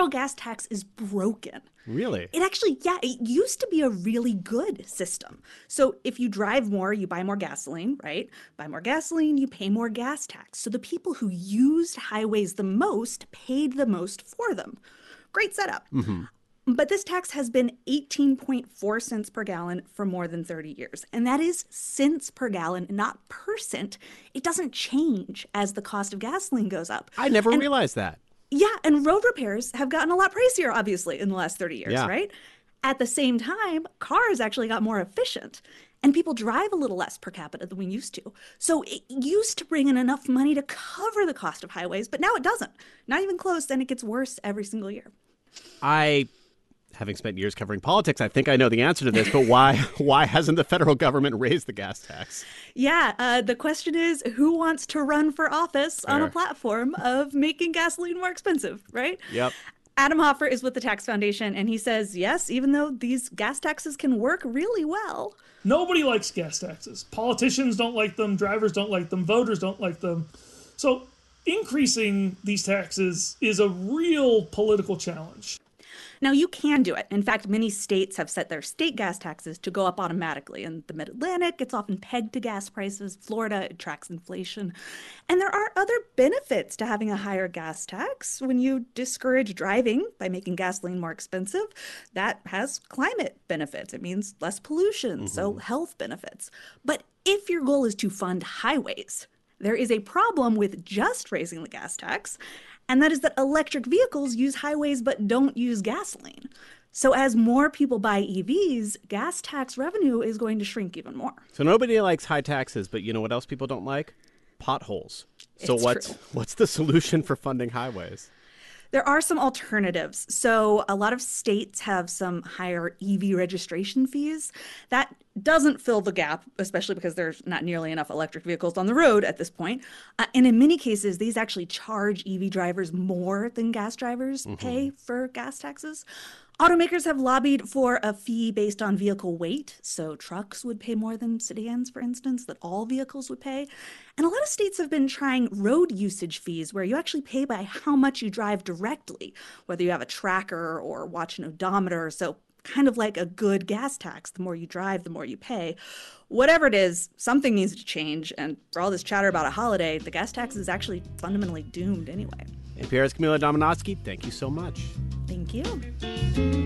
federal gas tax is broken. Really? It used to be a really good system. So if you drive more, you buy more gasoline, right? Buy more gasoline, you pay more gas tax. So the people who used highways the most paid the most for them. Great setup. But this tax has been 18.4 cents per gallon for more than 30 years. And that is cents per gallon, not per cent. It doesn't change as the cost of gasoline goes up. I never realized that. Yeah, and road repairs have gotten a lot pricier, obviously, in the last 30 years, Yeah. right? At the same time, cars actually got more efficient, and people drive a little less per capita than we used to. So it used to bring in enough money to cover the cost of highways, but now it doesn't. Not even close, and it gets worse every single year. Having spent years covering politics, I think I know the answer to this, but why hasn't the federal government raised the gas tax? Yeah, the question is, who wants to run for office on a Fair. platform of making gasoline more expensive, right? Yep. Adam Hoffer is with the Tax Foundation, and he says, yes, even though these gas taxes can work really well. Nobody likes gas taxes. Politicians don't like them. Drivers don't like them. Voters don't like them. So increasing these taxes is a real political challenge. Now, you can do it. In fact, many states have set their state gas taxes to go up automatically. In the Mid-Atlantic, it's often pegged to gas prices. Florida, it tracks inflation. And there are other benefits to having a higher gas tax. When you discourage driving by making gasoline more expensive, that has climate benefits. It means less pollution, so health benefits. But if your goal is to fund highways, there is a problem with just raising the gas tax, and that is that electric vehicles use highways but don't use gasoline. So as more people buy EVs, gas tax revenue is going to shrink even more. So nobody likes high taxes, but you know what else people don't like? Potholes. So It's true. what's the solution for funding highways? There are some alternatives. So a lot of states have some higher EV registration fees. That doesn't fill the gap, especially because there's not nearly enough electric vehicles on the road at this point. And in many cases, these actually charge EV drivers more than gas drivers pay for gas taxes. Automakers have lobbied for a fee based on vehicle weight. So trucks would pay more than sedans, for instance, that all vehicles would pay. And a lot of states have been trying road usage fees where you actually pay by how much you drive directly, whether you have a tracker or watch an odometer. So kind of like a good gas tax. The more you drive, the more you pay. Whatever it is, something needs to change. And for all this chatter about a holiday, the gas tax is actually fundamentally doomed anyway. NPR's Camila Domonoske, thank you so much. Thank you.